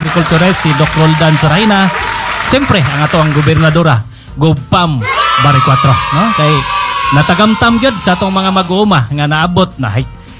Agricultures si Doc Roldan Sarayna. Siyempre, ang ato ang gobernadora, Gopam Bari 4, no? Kay natagamtam gyud sa atong mga mag-uuma nga naabot na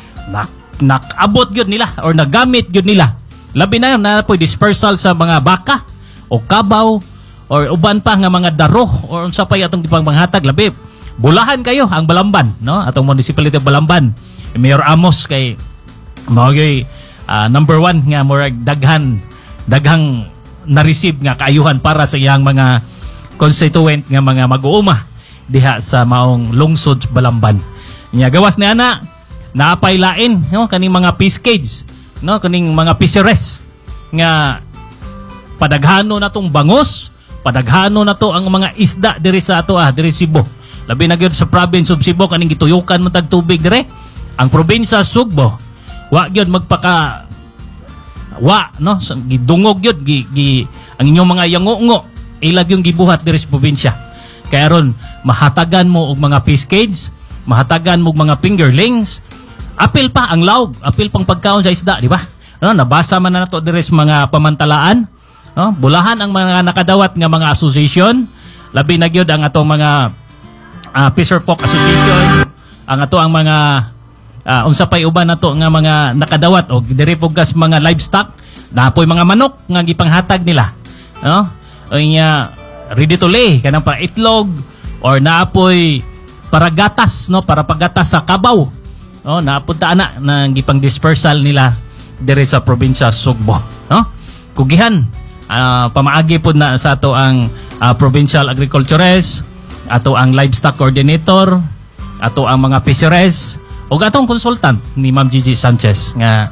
nakabot gyud nila or nagamit gyud nila. Labi na na po dispersal sa mga baka o kabaw or uban pa nga mga daro or unsa pa atong gipanghatag labi. Bulahan kayo ang Balamban, no? Atong municipality of Balamban. Mayor Amos kay mao'y number 1 nga murag daghang na-receive nga kaayuhan para sa iyang mga constituent nga mga mag-uuma diha sa maong lungsod Balamban. Nya gawas ni ana naapay lain, no, kaning mga fish cage, no, kaning mga fisheries nga padaghano na tong bangos, padaghano na to ang mga isda diri sa ato diri Cebu. Labi na gyud sa province of Cebu kaning gituyukan mo tag tubig dire. Ang probinsya Sugbo wa gyud magpaka no, gidungog yun, ang inyong mga yangungo, ilag yung gibuhat diri sa probinsya. Kaya ron, mahatagan mo og mga fish cage, mahatagan mo og mga fingerlings, apil pa ang laog, apil pang pagkaon sa isda, di ba? No, nabasa man na nato diri sa mga pamantalaan, no? Bulahan ang mga nakadawat nga mga association, labi na gyud ang atong mga Fisher Folk Association, ang ato ang mga unsa pay uban nato nga mga nakadawat og diri pugas mga livestock napoy mga manok nga gipanghatag nila, no, nya ready to lay kanang para itlog or naapoy para gatas, no, para pagatas sa kabaw, no, napunta ana nang gipang dispersal nila diri sa probinsya Sugbo, no. Kugihan pamaagi pod na sa ato ang provincial agriculturist, ato ang livestock coordinator, ato ang mga fisheries o atong consultant ni Ma'am Gigi Sanchez nga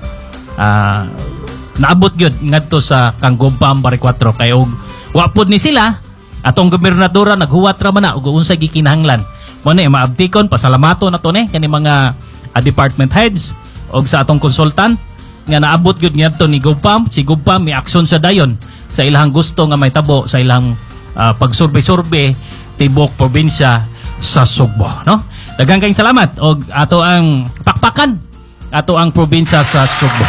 naabot gyud ngadto sa kang Gopam Bari 4 kay og wa pod ni sila atong gobernadora naghuwat ra man na og unsay gikinahanglan mo ni maabtikon pasalamaton nato ni kani mga department heads og sa atong consultant nga naabot gyud ngadto ni Gopam. Si Gopam may aksyon sa dayon sa ilang gusto nga may tabo sa ilang pagsurbe-surbe tibok probinsya sa Sugbo, no. Daghang kayong salamat og ato ang pakpakan ato ang probinsya sa Sugbo.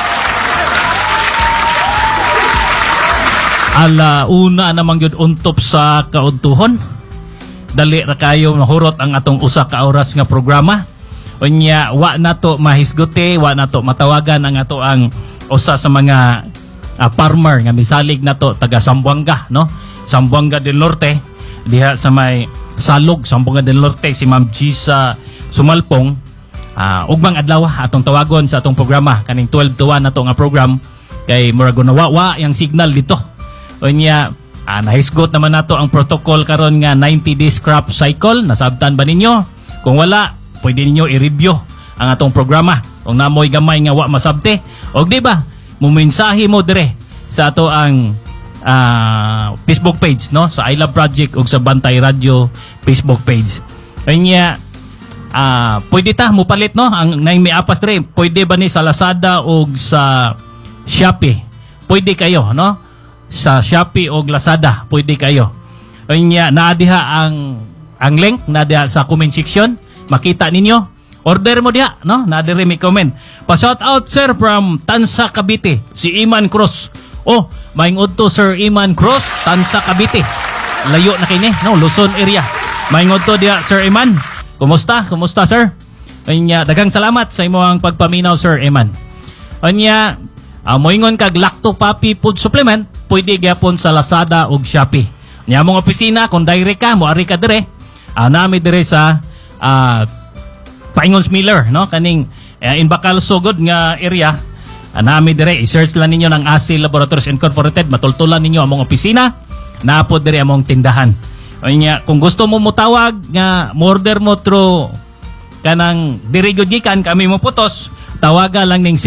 Una namang yun untop sa kauntuhon. Dali ra kayo mahurot ang atong usa ka oras nga programa. Unya wa nato mahisgote, wa nato matawagan ang ato ang usa sa mga farmer nga misalig nato taga Zamboanga, no? Zamboanga del Norte diha sa may Salog, Zamboanga del Norte, si Ma'am Gisa Sumalpong. Ugmang adlaw atong tawagon sa atong programa kaning 12 to 1 ato nga program kay murag nawawa yang signal dito. Unya nahisgot naman nato ang protocol karon nga 90 days crop cycle. Nasabtan ba ninyo? Kung wala, pwede ninyo i-review ang atong programa. Kung namoy gamay nga wa masabte, og di ba mumensahe mo dire sa ato ang Facebook page, no, sa I Love Project ug sa Bantay Radio Facebook page. Kanya pwede ta mo palit, no, ang may apas dire, pwede ba ni sa Lazada ug sa Shopee? Pwede kayo, no, sa Shopee ug Lazada pwede kayo. Kanya naa diha ang link na diha sa comment section, makita ninyo, order mo diha, no, na dire may comment. Pa shout out sir from Tansa Cavite, si Iman Cruz. Oh, maingod to Sir Iman Cruz, Tansa Cavite. Layo na kini, no, Luzon area. Maingod to dia Sir Iman. Kumusta? Kumusta sir? Anya daghang salamat sa imong pagpaminaw Sir Iman. Anya moingon kag Lacto Papi food supplement, pwede gyapon sa Lazada ug Shopee. Nya among opisina kung direct ka, moari ka dire. Nami dire sa Paingons Miller, no, kaning in Bacal Sugod nga area. Nami dire, i-search lang ninyo ng ASI Laboratories Incorporated, matultulan ninyo among opisina, naapod dire among tindahan. Kung gusto mo mutawag nga order mo through kanang diri gyud gikan kami mo putos, tawaga lang ning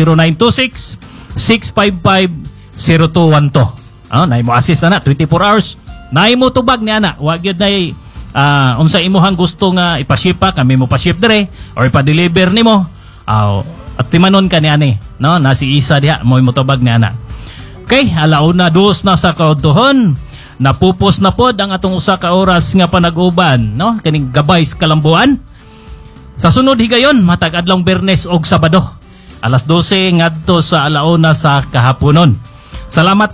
0926-655-0212. Nay mo assist na 24 hours. Nay mo tubag ni ana, wa gyud nay unsa imuhang gusto nga ipaship pa, kami mo pa-ship dire or ipa-deliver nimo. At timanon ka ni ani, no, na si Isa diha mo motobag ni ana. Okay, alauna dos na sa kauntuhon. Napupos na pod ang atong usa ka oras nga panag-uban, no, kaning gabay sa kalambuan. Sa sunod higayon matag adlong Biyernes og Sabado, alas 12 ngadto sa alauna sa kahaponon. Salamat.